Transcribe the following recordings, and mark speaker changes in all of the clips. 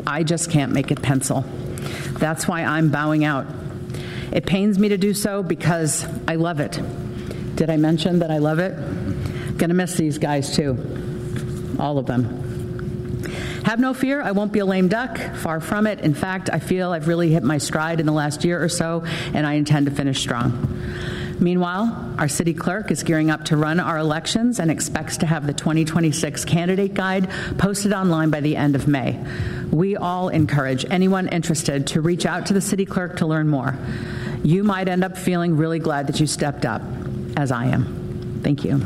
Speaker 1: I just can't make it pencil. That's why I'm bowing out. It pains me to do so because I love it. Did I mention that I love it? Gonna miss these guys too. All of them. Have no fear, I won't be a lame duck. Far from it. In fact, I feel I've really hit my stride in the last year or so, and I intend to finish strong. Meanwhile, our city clerk is gearing up to run our elections and expects to have the 2026 candidate guide posted online by the end of May. We all encourage anyone interested to reach out to the city clerk to learn more. You might end up feeling really glad that you stepped up, as I am. Thank you.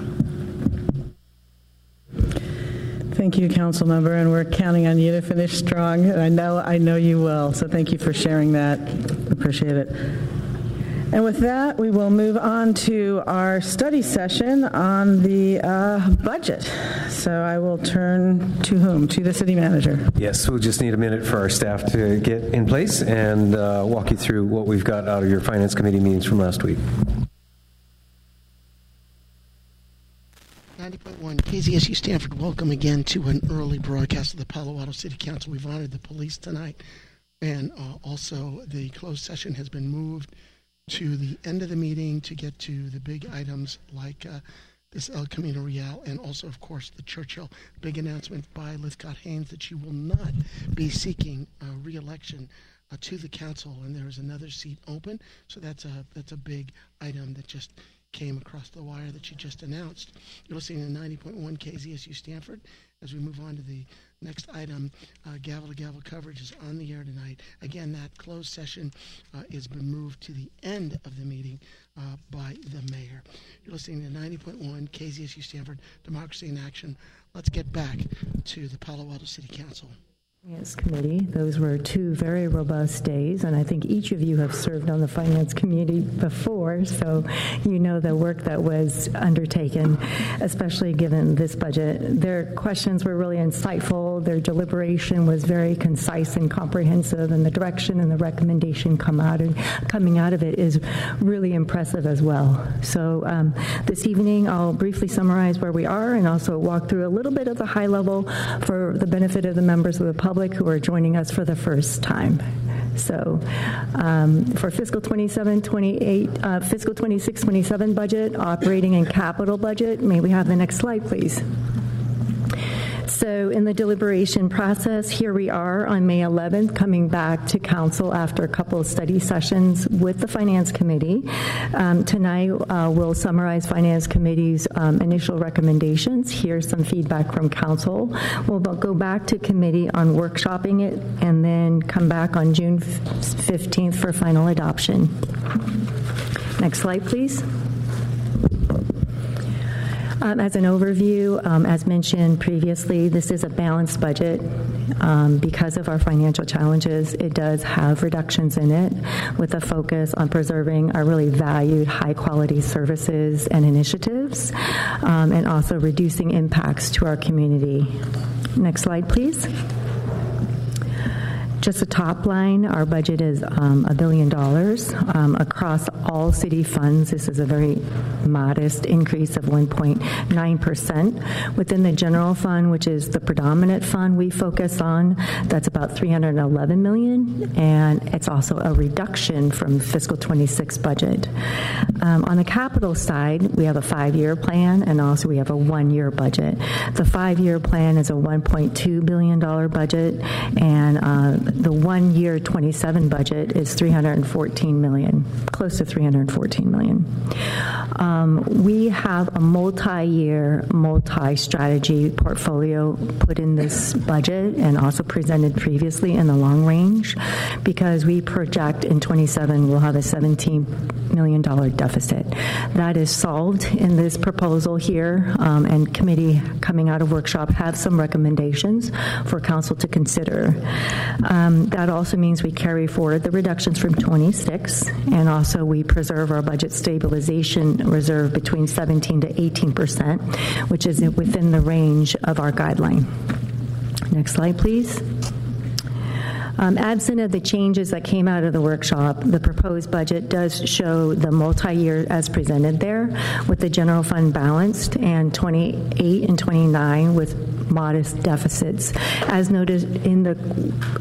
Speaker 2: Thank you, Councilmember, and we're counting on you to finish strong. I know you will, so thank you for sharing that. Appreciate it. And with that, we will move on to our study session on the budget. So I will turn to whom? To the city manager.
Speaker 3: Yes, we'll just need a minute for our staff to get in place and walk you through what we've got out of your Finance Committee meetings from last week.
Speaker 4: 90.1 KZSU Stanford, welcome again to an early broadcast of the Palo Alto City Council. We've honored the police tonight, and also the closed session has been moved to the end of the meeting to get to the big items like this El Camino Real, and also, of course, the Churchill. Big announcement by Lithcott Haynes that she will not be seeking re-election to the council, and there is another seat open. So that's a big item that just came across the wire that she just announced. You're listening to 90.1 KZSU Stanford. As we move on to the next item, gavel-to-gavel coverage is on the air tonight. Again, that closed session has been moved to the end of the meeting by the mayor. You're listening to 90.1 KZSU Stanford, Democracy in Action. Let's get back to the Palo Alto City Council.
Speaker 5: Finance Committee. Those were two very robust days, and I think each of you have served on the Finance Committee before, so you know the work that was undertaken, especially given this budget. Their questions were really insightful. Their deliberation was very concise and comprehensive, and the direction and the recommendation coming out of it is really impressive as well. So this evening, I'll briefly summarize where we are and also walk through a little bit of the high level for the benefit of the members of the public who are joining us for the first time. So for fiscal 27-28, fiscal 26-27 budget, operating and capital budget, may we have the next slide, please? So in the deliberation process, here we are on May 11th, coming back to council after a couple of study sessions with the Finance Committee. Tonight, we'll summarize Finance Committee's initial recommendations. Here's some feedback from council. We'll go back to committee on workshopping it and then come back on June 15th for final adoption. Next slide, please. As an overview, as mentioned previously, this is a balanced budget. Because of our financial challenges, it does have reductions in it with a focus on preserving our really valued high-quality services and initiatives, and also reducing impacts to our community. Next slide, please. Just the top line, our budget is $1 billion across all city funds. This is a very modest increase of 1.9%. Within the general fund, which is the predominant fund we focus on, that's about $311 million, and it's also a reduction from fiscal 26 budget. On the capital side, we have a 5-year plan, and also we have a 1-year budget. The 5-year plan is a $1.2 billion budget, and the 1-year 27 budget is $314 million, close to $314 million. We have a multi-year, multi-strategy portfolio put in this budget and also presented previously in the long range, because we project in 27 we'll have a $17 million deficit. That is solved in this proposal here, and committee coming out of workshop have some recommendations for council to consider. That also means we carry forward the reductions from 26, and also we preserve our budget stabilization reserve between 17 to 18%, which is within the range of our guideline. Next slide, please. Absent of the changes that came out of the workshop, the proposed budget does show the multi-year as presented there, with the general fund balanced and 28 and 29 with modest deficits. As noted in the